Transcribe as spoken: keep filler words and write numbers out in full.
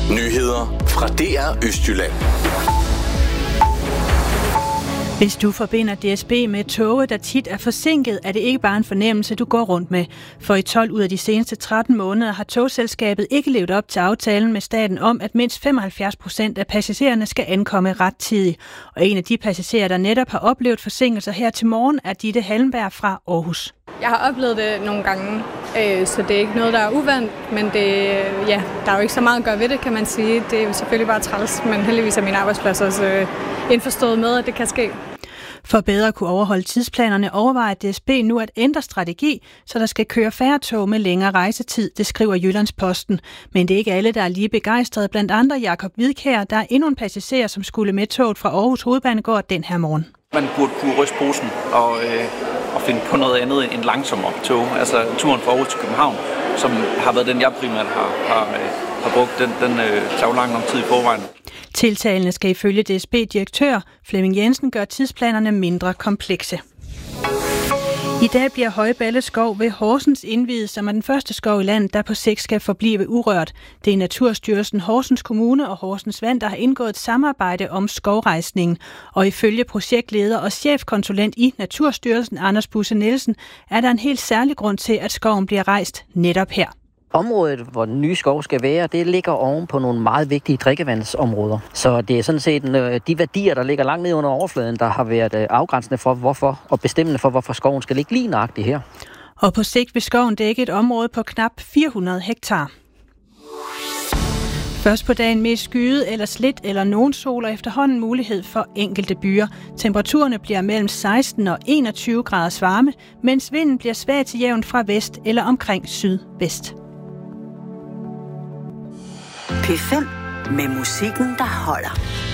Nyheder fra D R Østjylland. Hvis du forbinder D S B med toge, der tit er forsinket, er det ikke bare en fornemmelse, du går rundt med. For i tolv ud af de seneste tretten måneder har togselskabet ikke levet op til aftalen med staten om, at mindst femoghalvfjerds procent af passagererne skal ankomme rettidigt. Og en af de passagerer, der netop har oplevet forsinkelser her til morgen, er Ditte Hallenberg fra Aarhus. Jeg har oplevet det nogle gange, så det er ikke noget, der er uvandt, men det, ja, der er jo ikke så meget at gøre ved det, kan man sige. Det er jo selvfølgelig bare træls, men heldigvis er min arbejdsplads også indforstået med, at det kan ske. For bedre at kunne overholde tidsplanerne overvejer D S B nu at ændre strategi, så der skal køre færre tog med længere rejsetid, det skriver Jyllandsposten. Men det er ikke alle, der er lige begejstrede. Blandt andre Jakob Hvidkjær, der er endnu en passager, som skulle med toget fra Aarhus Hovedbanegård den her morgen. Man burde kunne ryste posen og, øh, og finde på noget andet end langsommere tog. Altså turen fra Aarhus til København, som har været den, jeg primært har, har, har brugt, den, den øh, tager lang nok tid i forvejen. Tiltalene skal ifølge D S B-direktør Flemming Jensen gøre tidsplanerne mindre komplekse. I dag bliver Højballe Skov ved Horsens indviet, som er den første skov i landet, der på sigt skal forblive urørt. Det er Naturstyrelsen, Horsens Kommune og Horsens Vand, der har indgået et samarbejde om skovrejsningen. Og ifølge projektleder og chefkonsulent i Naturstyrelsen, Anders Busse Nielsen, er der en helt særlig grund til, at skoven bliver rejst netop her. Området, hvor den nye skov skal være, det ligger oven på nogle meget vigtige drikkevandsområder. Så det er sådan set de værdier, der ligger langt ned under overfladen, der har været afgrænsende for, hvorfor og bestemmende for, hvorfor skoven skal ligge lige nøjagtigt her. Og på sigt vil skoven dække et område på knap fire hundrede hektar. Først på dagen mest skyet eller slit eller nogen sol og efterhånden mulighed for enkelte byer. Temperaturerne bliver mellem seksten og enogtyve graders varme, mens vinden bliver svag til jævn fra vest eller omkring sydvest. P fem med musikken, der holder.